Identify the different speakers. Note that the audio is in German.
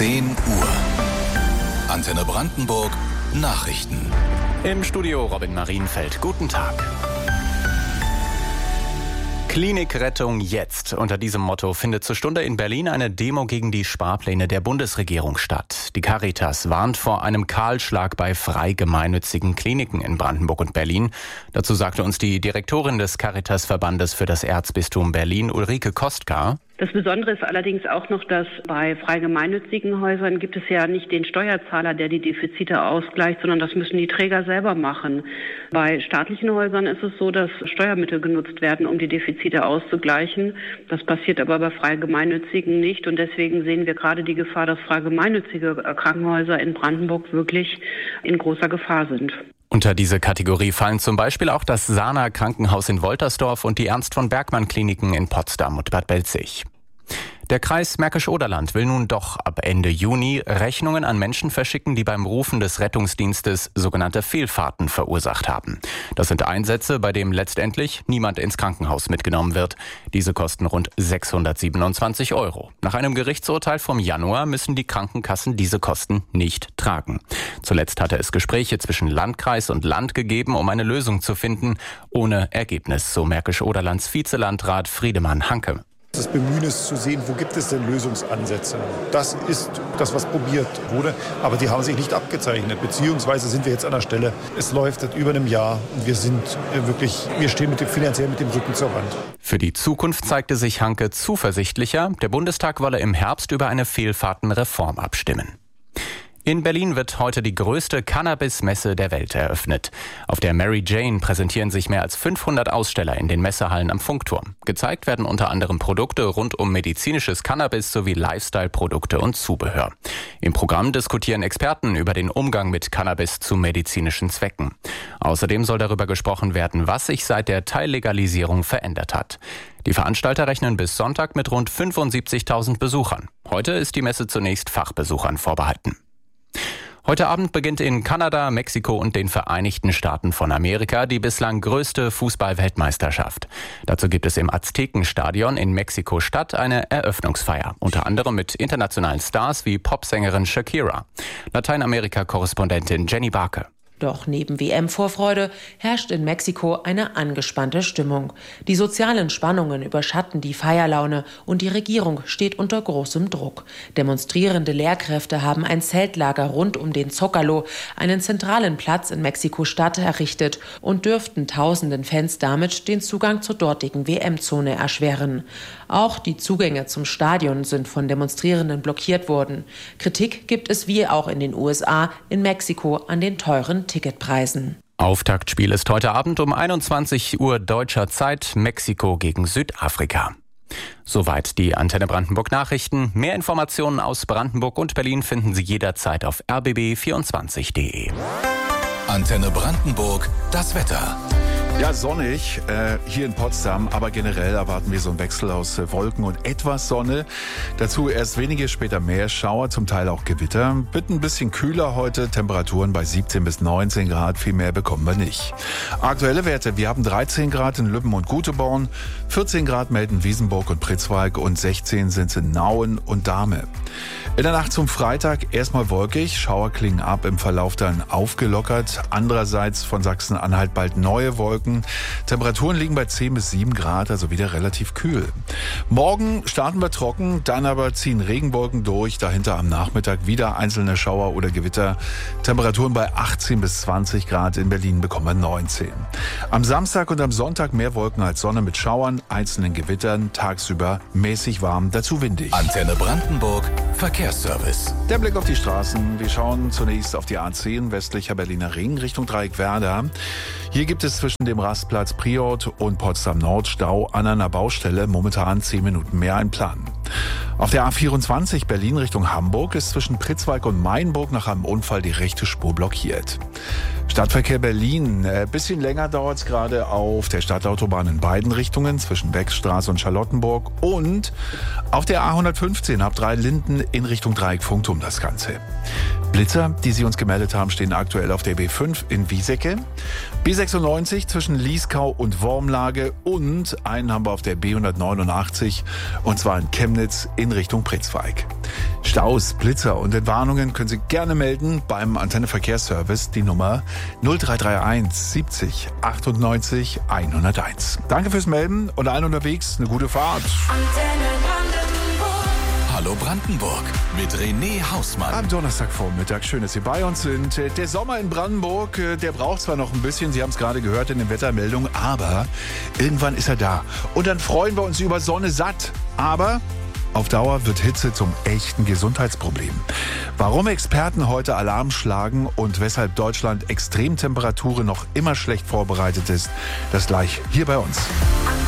Speaker 1: 10 Uhr. Antenne Brandenburg Nachrichten.
Speaker 2: Im Studio Robin Marienfeld. Guten Tag. Klinikrettung jetzt. Unter diesem Motto findet zur Stunde in Berlin eine Demo gegen die Sparpläne der Bundesregierung statt. Die Caritas warnt vor einem Kahlschlag bei frei gemeinnützigen Kliniken in Brandenburg und Berlin. Dazu sagte uns die Direktorin des Caritas-Verbandes für das Erzbistum Berlin, Ulrike Kostka.
Speaker 3: Das Besondere ist allerdings auch noch, dass bei frei gemeinnützigen Häusern gibt es ja nicht den Steuerzahler, der die Defizite ausgleicht, sondern das müssen die Träger selber machen. Bei staatlichen Häusern ist es so, dass Steuermittel genutzt werden, um die Defizite auszugleichen. Das passiert aber bei frei gemeinnützigen nicht und deswegen sehen wir gerade die Gefahr, dass frei gemeinnützige Krankenhäuser in Brandenburg wirklich in großer Gefahr sind.
Speaker 2: Unter diese Kategorie fallen zum Beispiel auch das Sana Krankenhaus in Woltersdorf und die Ernst von Bergmann Kliniken in Potsdam und Bad Belzig. Der Kreis Märkisch-Oderland will nun doch ab Ende Juni Rechnungen an Menschen verschicken, die beim Rufen des Rettungsdienstes sogenannte Fehlfahrten verursacht haben. Das sind Einsätze, bei denen letztendlich niemand ins Krankenhaus mitgenommen wird. Diese kosten rund 627 €. Nach einem Gerichtsurteil vom Januar müssen die Krankenkassen diese Kosten nicht tragen. Zuletzt hatte es Gespräche zwischen Landkreis und Land gegeben, um eine Lösung zu finden. Ohne Ergebnis, so Märkisch-Oderlands Vizelandrat Friedemann Hanke.
Speaker 4: Das Bemühen ist zu sehen, wo gibt es denn Lösungsansätze. Das ist das, was probiert wurde, aber die haben sich nicht abgezeichnet. Beziehungsweise sind wir jetzt an der Stelle, es läuft seit über einem Jahr und wir stehen finanziell mit dem Rücken zur Wand.
Speaker 2: Für die Zukunft zeigte sich Hanke zuversichtlicher. Der Bundestag wolle im Herbst über eine Fehlfahrtenreform abstimmen. In Berlin wird heute die größte Cannabis-Messe der Welt eröffnet. Auf der Mary Jane präsentieren sich mehr als 500 Aussteller in den Messehallen am Funkturm. Gezeigt werden unter anderem Produkte rund um medizinisches Cannabis sowie Lifestyle-Produkte und Zubehör. Im Programm diskutieren Experten über den Umgang mit Cannabis zu medizinischen Zwecken. Außerdem soll darüber gesprochen werden, was sich seit der Teillegalisierung verändert hat. Die Veranstalter rechnen bis Sonntag mit rund 75.000 Besuchern. Heute ist die Messe zunächst Fachbesuchern vorbehalten. Heute Abend beginnt in Kanada, Mexiko und den Vereinigten Staaten von Amerika die bislang größte Fußball-Weltmeisterschaft. Dazu gibt es im Aztekenstadion in Mexiko-Stadt eine Eröffnungsfeier, unter anderem mit internationalen Stars wie Popsängerin Shakira. Lateinamerika-Korrespondentin Jenny Barke.
Speaker 5: Doch neben WM-Vorfreude herrscht in Mexiko eine angespannte Stimmung. Die sozialen Spannungen überschatten die Feierlaune und die Regierung steht unter großem Druck. Demonstrierende Lehrkräfte haben ein Zeltlager rund um den Zócalo, einen zentralen Platz in Mexiko-Stadt, errichtet und dürften tausenden Fans damit den Zugang zur dortigen WM-Zone erschweren. Auch die Zugänge zum Stadion sind von Demonstrierenden blockiert worden. Kritik gibt es wie auch in den USA, in Mexiko an den teuren Ticketpreisen.
Speaker 2: Auftaktspiel ist heute Abend um 21 Uhr deutscher Zeit, Mexiko gegen Südafrika. Soweit die Antenne Brandenburg Nachrichten. Mehr Informationen aus Brandenburg und Berlin finden Sie jederzeit auf rbb24.de.
Speaker 1: Antenne Brandenburg, das Wetter.
Speaker 6: Ja, sonnig hier in Potsdam, aber generell erwarten wir so einen Wechsel aus Wolken und etwas Sonne. Dazu erst wenige, später mehr Schauer, zum Teil auch Gewitter. Wird ein bisschen kühler heute, Temperaturen bei 17 bis 19 Grad, viel mehr bekommen wir nicht. Aktuelle Werte, wir haben 13 Grad in Lübben und Guteborn, 14 Grad melden Wiesenburg und Pritzwalk und 16 sind es in Nauen und Dahme. In der Nacht zum Freitag erstmal wolkig, Schauer klingen ab, im Verlauf dann aufgelockert. Andererseits von Sachsen-Anhalt bald neue Wolken. Temperaturen liegen bei 10 bis 7 Grad, also wieder relativ kühl. Morgen starten wir trocken, dann aber ziehen Regenwolken durch. Dahinter am Nachmittag wieder einzelne Schauer oder Gewitter. Temperaturen bei 18 bis 20 Grad, in Berlin bekommen wir 19. Am Samstag und am Sonntag mehr Wolken als Sonne mit Schauern, einzelnen Gewittern, tagsüber mäßig warm, dazu windig.
Speaker 1: Antenne Brandenburg, Verkehrsservice.
Speaker 6: Der Blick auf die Straßen. Wir schauen zunächst auf die A10 westlicher Berliner Ring Richtung Dreieckwerder. Hier gibt es zwischen dem Rastplatz Priort und Potsdam Nord Stau an einer Baustelle. Momentan 10 Minuten mehr einplanen. Auf der A24 Berlin Richtung Hamburg ist zwischen Pritzwalk und Mainburg nach einem Unfall die rechte Spur blockiert. Stadtverkehr Berlin. Bisschen länger dauert es gerade auf der Stadtautobahn in beiden Richtungen zwischen Beckstraße und Charlottenburg und auf der A115 ab Dreilinden in Richtung Dreieck-Funkturm das Ganze. Blitzer, die Sie uns gemeldet haben, stehen aktuell auf der B5 in Wiesecke, B96 zwischen Lieskau und Wormlage und einen haben wir auf der B189 und zwar in Chemnitz in Richtung Pritzwalk. Staus, Blitzer und Entwarnungen können Sie gerne melden beim Antenne Verkehrsservice, die Nummer 0331 70 98 101. Danke fürs Melden und allen unterwegs eine gute Fahrt.
Speaker 1: Hallo Brandenburg mit René Hausmann.
Speaker 6: Am Donnerstagvormittag, schön, dass Sie bei uns sind. Der Sommer in Brandenburg, der braucht zwar noch ein bisschen, Sie haben es gerade gehört in den Wettermeldungen, aber irgendwann ist er da. Und dann freuen wir uns über Sonne satt. Aber auf Dauer wird Hitze zum echten Gesundheitsproblem. Warum Experten heute Alarm schlagen und weshalb Deutschland Extremtemperaturen noch immer schlecht vorbereitet ist, das gleich hier bei uns.